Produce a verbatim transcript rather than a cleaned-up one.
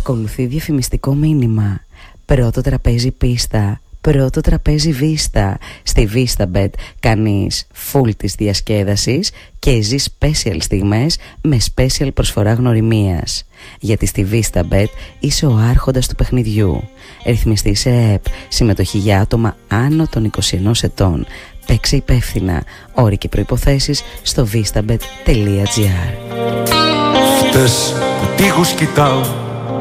Ακολουθεί διαφημιστικό μήνυμα. Πρώτο τραπέζι πίστα, πρώτο τραπέζι βίστα. Στη VistaBet κάνεις full της διασκέδασης και ζεις special στιγμές με special προσφορά γνωριμίας. Γιατί στη VistaBet είσαι ο άρχοντας του παιχνιδιού. Ρυθμιστή σε ΕΕΠ. Συμμετοχή για άτομα άνω των είκοσι ενός ετών. Παίξε υπεύθυνα. Όροι και προϋποθέσεις στο vistabet τελεία gr. Φτες που τείχους κοιτάω